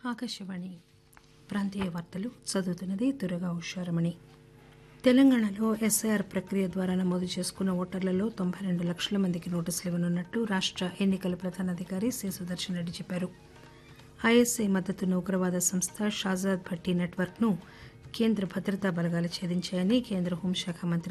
ఆకాశవాణి ప్రాంతీయ వార్తలు చదువుతున్నది దుర్గా ఉషారమణి. తెలంగాణలో ఎస్ఐఆర్ ప్రక్రియ ద్వారా నమోదు చేసుకున్న ఓటర్లలో 92 లక్షల మందికి నోటీసులు ఇవ్వనున్నట్లు రాష్ట ఎన్నికల ప్రధానాధికారి సి సుదర్శన్ రెడ్డి చెప్పారు. ఐఎస్ఐ మద్దతున్న ఉగ్రవాద సంస్థ షాజాద్ భట్టి నెట్వర్క్ ను కేంద్ర భద్రతా బలగాలు ఛేదించాయని కేంద్ర హోంశాఖ మంత్రి